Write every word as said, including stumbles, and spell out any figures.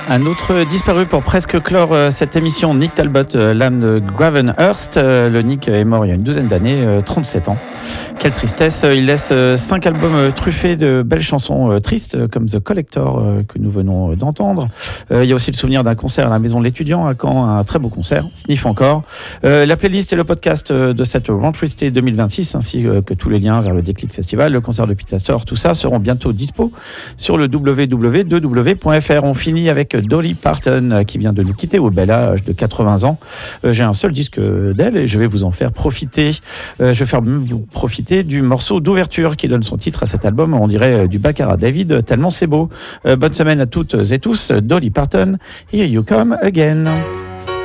Un autre disparu pour presque clore euh, cette émission, Nick Talbot, euh, l'âme de Gravenhurst. Euh, le Nick est mort il y a une douzaine d'années, euh, trente-sept ans. Quelle tristesse. Il laisse euh, cinq albums euh, truffés de belles chansons euh, tristes, euh, comme The Collector, euh, que nous venons euh, d'entendre. Euh, il y a aussi le souvenir d'un concert à la Maison de l'Étudiant à Caen, un très beau concert, Sniff encore. Euh, la playlist et le podcast euh, de cette Rentrée deux mille vingt-six, ainsi euh, que tous les liens vers le Déclic Festival, le concert de Pete Astor, tout ça seront bientôt dispo sur le w w w point f r. On finit avec Dolly Parton qui vient de nous quitter au bel âge de quatre-vingts ans. Euh, j'ai un seul disque d'elle et je vais vous en faire profiter. Euh, je vais faire vous profiter du morceau d'ouverture qui donne son titre à cet album. On dirait euh, du Baccarat David, tellement c'est beau. Euh, bonne semaine à toutes et tous. Dolly Parton, Here You Come Again.